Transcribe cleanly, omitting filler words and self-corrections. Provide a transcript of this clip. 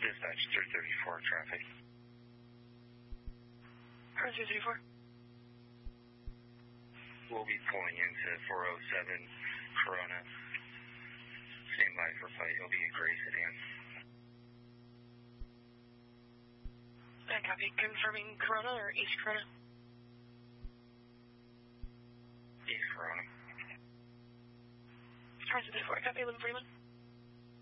Dispatch 334 traffic. Car 334. We'll be pulling into 407 Corona. Stand by for flight. He'll be a gray sedan. Copy. Confirming Corona or East Corona? East Corona. Car 334. Copy. 1141.